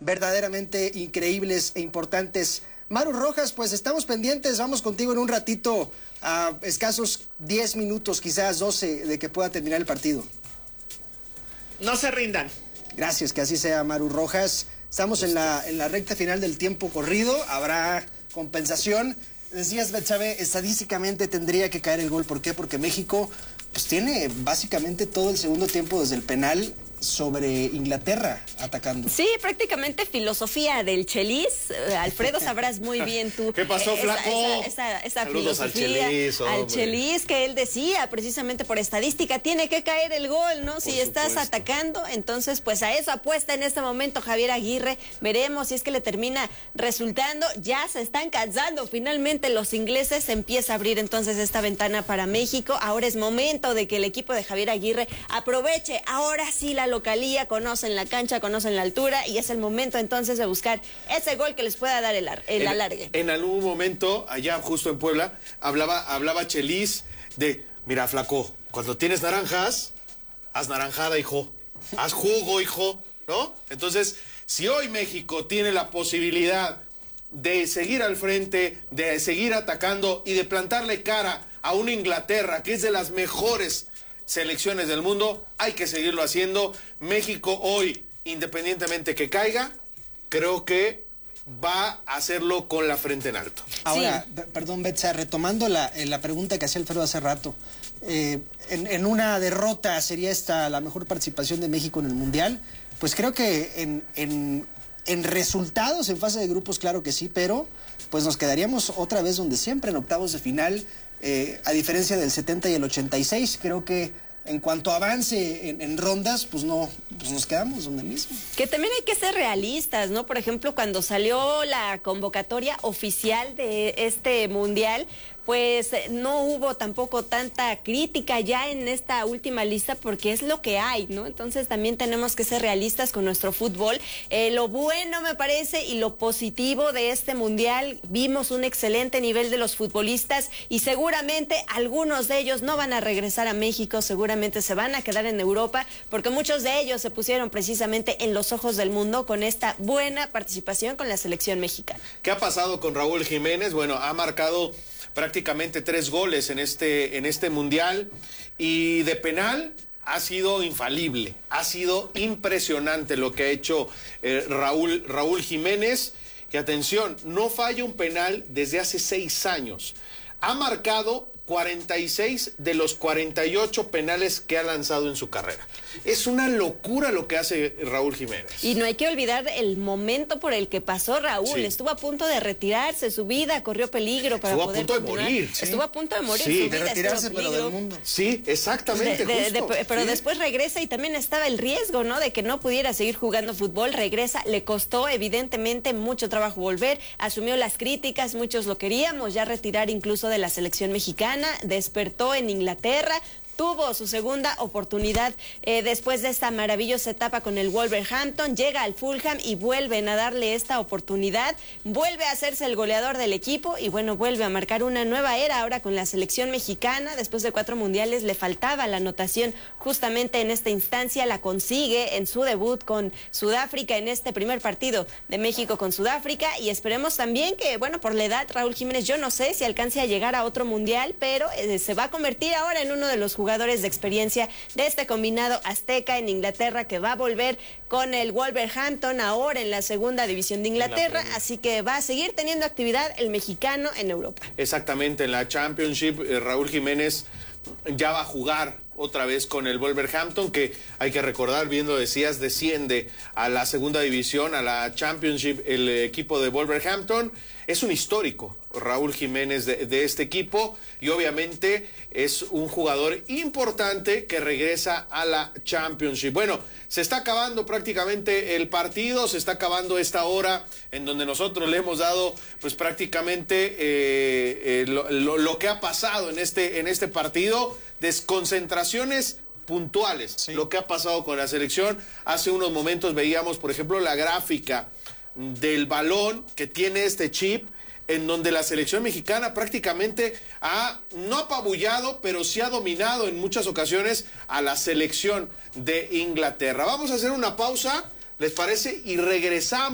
verdaderamente increíbles e importantes. Maru Rojas, pues estamos pendientes, vamos contigo en un ratito, a escasos 10 minutos, quizás 12, de que pueda terminar el partido. No se rindan. Gracias, que así sea, Maru Rojas. Estamos en la recta final del tiempo corrido, habrá compensación. Decías, Betsabe, estadísticamente tendría que caer el gol. ¿Por qué? Porque México pues tiene básicamente todo el segundo tiempo desde el penal sobre Inglaterra atacando. Sí, prácticamente filosofía del Chelis. Alfredo, sabrás muy bien tú. ¿Qué pasó, flaco? Esa Saludos filosofía al Chelis, que él decía, precisamente por estadística, tiene que caer el gol, ¿no? Si estás atacando, entonces pues a eso apuesta en este momento Javier Aguirre. Veremos si es que le termina resultando. Ya se están cansando finalmente los ingleses, se empieza a abrir entonces esta ventana para México. Ahora es momento de que el equipo de Javier Aguirre aproveche, ahora sí, la localía, conocen la cancha, conocen la altura, y es el momento entonces de buscar ese gol que les pueda dar el alargue. En algún momento, allá justo en Puebla, hablaba Chelis de, mira, flaco, cuando tienes naranjas, haz naranjada, hijo, haz jugo, hijo, ¿no? Entonces, si hoy México tiene la posibilidad de seguir al frente, de seguir atacando y de plantarle cara a una Inglaterra que es de las mejores selecciones del mundo, hay que seguirlo haciendo. México hoy, independientemente que caiga, creo que va a hacerlo con la frente en alto. Ahora, perdón, Betsa, retomando la pregunta que hacía Alfredo hace rato, en una derrota, ¿sería esta la mejor participación de México en el Mundial? Pues creo que en resultados, en fase de grupos, claro que sí, pero pues nos quedaríamos otra vez donde siempre, en octavos de final. A diferencia del 70 y el 86, creo que en cuanto avance en rondas, pues nos quedamos donde mismo. Que también hay que ser realistas, ¿no? Por ejemplo, cuando salió la convocatoria oficial de este mundial, pues no hubo tampoco tanta crítica ya en esta última lista, porque es lo que hay, ¿no? Entonces también tenemos que ser realistas con nuestro fútbol. Lo bueno, me parece, y lo positivo de este mundial, vimos un excelente nivel de los futbolistas, y seguramente algunos de ellos no van a regresar a México, seguramente se van a quedar en Europa, porque muchos de ellos se pusieron precisamente en los ojos del mundo con esta buena participación con la selección mexicana. ¿Qué ha pasado con Raúl Jiménez? Bueno, ha marcado prácticamente 3 goles en este mundial, y de penal ha sido infalible, ha sido impresionante lo que ha hecho Raúl Jiménez, que atención, no falla un penal desde hace 6 años, ha marcado 46 de los 48 penales que ha lanzado en su carrera. Es una locura lo que hace Raúl Jiménez. Y no hay que olvidar el momento por el que pasó Raúl. Sí. Estuvo a punto de retirarse, su vida corrió peligro para poder continuar. Estuvo a punto de morir. Sí, su vida de retirarse, pero del mundo. Sí, exactamente. Pero después regresa, y también estaba el riesgo, ¿no?, de que no pudiera seguir jugando fútbol. Regresa, le costó evidentemente mucho trabajo volver, asumió las críticas, muchos lo queríamos ya retirar incluso de la selección mexicana, despertó en Inglaterra, tuvo su segunda oportunidad después de esta maravillosa etapa con el Wolverhampton, llega al Fulham y vuelven a darle esta oportunidad, vuelve a hacerse el goleador del equipo y bueno, vuelve a marcar una nueva era ahora con la selección mexicana. Después de 4 mundiales le faltaba la anotación justamente en esta instancia, la consigue en su debut con Sudáfrica, en este primer partido de México con Sudáfrica, y esperemos también que, bueno, por la edad, Raúl Jiménez, yo no sé si alcance a llegar a otro mundial, pero se va a convertir ahora en uno de los jugadores de experiencia de este combinado azteca en Inglaterra, que va a volver con el Wolverhampton ahora en la segunda división de Inglaterra, así que va a seguir teniendo actividad el mexicano en Europa. Exactamente, en la Championship, Raúl Jiménez ya va a jugar otra vez con el Wolverhampton, que hay que recordar, bien lo decías, desciende a la segunda división, a la Championship, el equipo de Wolverhampton. Es un histórico Raúl Jiménez de este equipo, y obviamente es un jugador importante que regresa a la Championship. Bueno, se está acabando prácticamente el partido, se está acabando esta hora en donde nosotros le hemos dado pues prácticamente lo que ha pasado en este partido, desconcentraciones puntuales, sí. Lo que ha pasado con la selección. Hace unos momentos veíamos, por ejemplo, la gráfica del balón que tiene este chip, en donde la selección mexicana prácticamente no ha apabullado, pero sí ha dominado en muchas ocasiones a la selección de Inglaterra. Vamos a hacer una pausa, ¿les parece? Y regresamos.